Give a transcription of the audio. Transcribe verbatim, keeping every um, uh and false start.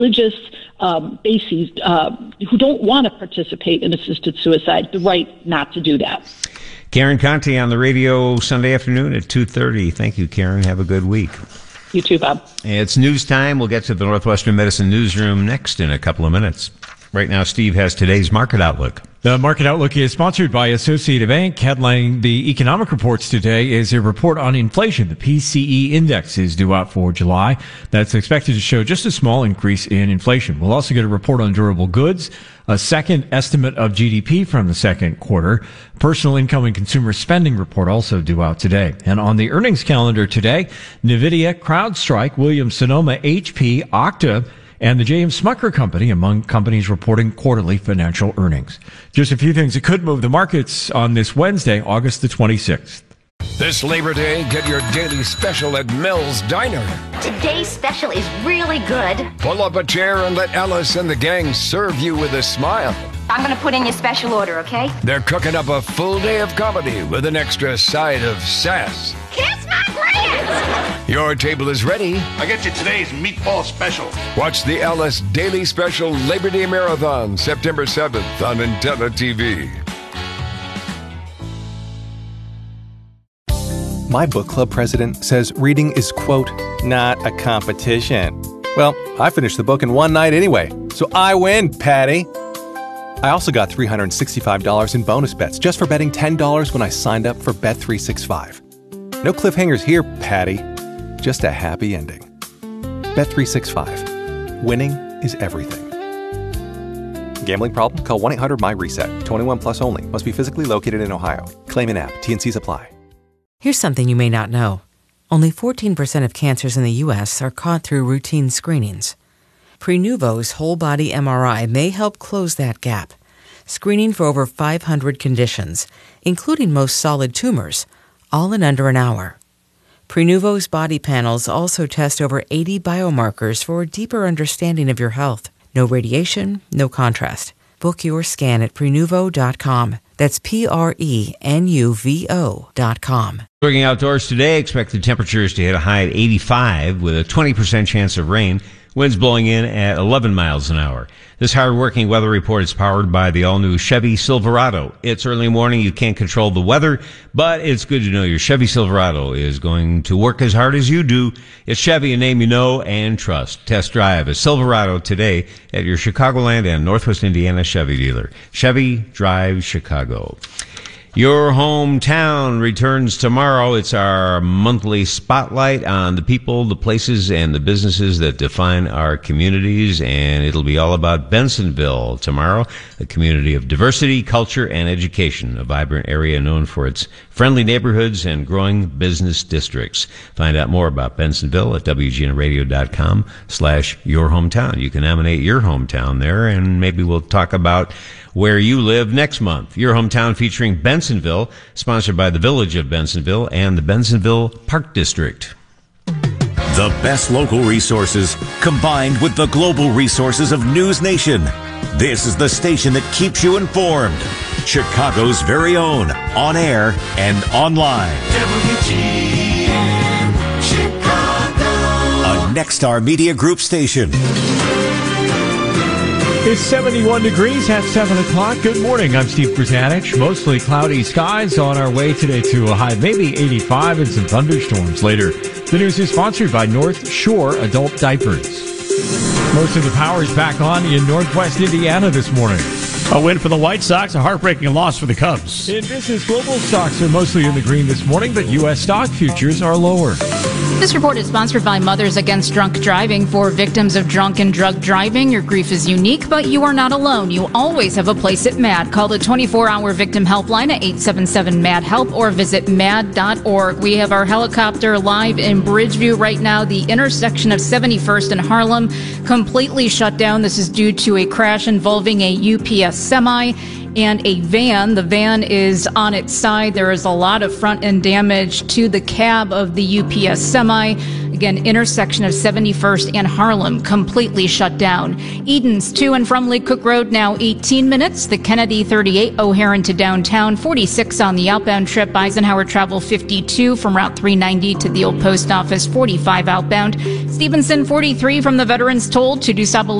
religious um, bases uh, who don't want to participate in assisted suicide the right not to do that. Karen Conte on the radio Sunday afternoon at two thirty. Thank you, Karen. Have a good week. You too, Bob. It's news time. We'll get to the Northwestern Medicine newsroom next in a couple of minutes. Right now, Steve has today's market outlook. The market outlook is sponsored by Associated Bank. Headlining the economic reports today is a report on inflation. The P C E index is due out for July. That's expected to show just a small increase in inflation. We'll also get a report on durable goods, a second estimate of G D P from the second quarter, personal income and consumer spending report also due out today. And on the earnings calendar today, NVIDIA, CrowdStrike, Williams-Sonoma, H P, Okta, and the J M. Smucker Company among companies reporting quarterly financial earnings. Just a few things that could move the markets on this Wednesday, August the twenty-sixth. This Labor Day, get your daily special at Mel's Diner. Today's special is really good. Pull up a chair and let Alice and the gang serve you with a smile. I'm going to put in your special order, okay? They're cooking up a full day of comedy with an extra side of sass. Kiss my grits! Your table is ready. I get you today's meatball special. Watch the Alice Daily Special Labor Day Marathon, September seventh on Intella T V. My book club president says reading is, quote, not a competition. Well, I finished the book in one night anyway, so I win, Patty. I also got three hundred sixty-five dollars in bonus bets just for betting ten dollars when I signed up for Bet three sixty-five. No cliffhangers here, Patty. Just a happy ending. Bet three sixty-five. Winning is everything. Gambling problem? Call one eight hundred M Y reset. twenty-one plus only. Must be physically located in Ohio. Claim in app. T and Cs apply. Here's something you may not know. Only fourteen percent of cancers in the U S are caught through routine screenings. Prenuvo's whole-body M R I may help close that gap, screening for over five hundred conditions, including most solid tumors, all in under an hour. Prenuvo's body panels also test over eighty biomarkers for a deeper understanding of your health. No radiation, no contrast. Book your scan at Prenuvo dot com. That's P R E N U V O dot com. Looking outdoors today, expected temperatures to hit a high at eighty-five with a twenty percent chance of rain. Winds blowing in at eleven miles an hour. This hard-working weather report is powered by the all-new Chevy Silverado. It's early morning. You can't control the weather, but it's good to know your Chevy Silverado is going to work as hard as you do. It's Chevy, a name you know and trust. Test drive a Silverado today at your Chicagoland and Northwest Indiana Chevy dealer. Chevy Drive Chicago. Your hometown returns tomorrow. It's our monthly spotlight on the people, the places, and the businesses that define our communities, and it'll be all about Bensenville tomorrow, a community of diversity, culture, and education, a vibrant area known for its friendly neighborhoods and growing business districts. Find out more about Bensenville at W G N radio dot com slash your hometown. You can nominate your hometown there, and maybe we'll talk about where you live next month. Your hometown featuring Bensenville, sponsored by the Village of Bensenville and the Bensenville Park District. The best local resources combined with the global resources of News Nation. This is the station that keeps you informed. Chicago's very own, on air and online. W G N Chicago. A Nexstar Media Group station. It's seventy-one degrees at seven o'clock. Good morning. I'm Steve Krasanich. Mostly cloudy skies on our way today to a high maybe eighty-five and some thunderstorms later. The news is sponsored by North Shore Adult Diapers. Most of the power is back on in Northwest Indiana this morning. A win for the White Sox, a heartbreaking loss for the Cubs. In business, global stocks are mostly in the green this morning, but U S stock futures are lower. This report is sponsored by Mothers Against Drunk Driving. For victims of drunk and drug driving, your grief is unique, but you are not alone. You always have a place at MAD. Call the twenty-four hour victim helpline at eight seven seven MAD HELP or visit mad dot org. We have our helicopter live in Bridgeview right now. The intersection of seventy-first and Harlem completely shut down. This is due to a crash involving a U P S semi. and a van. The van is on its side. There is a lot of front end damage to the cab of the U P S semi. Again, intersection of seventy-first and Harlem completely shut down. Edens to and from Lake Cook Road now eighteen minutes. The Kennedy thirty-eight O'Hare to downtown, forty-six on the outbound trip. Eisenhower travel fifty-two from Route three ninety to the old post office, forty-five outbound. Stevenson forty-three from the Veterans Toll to DuSable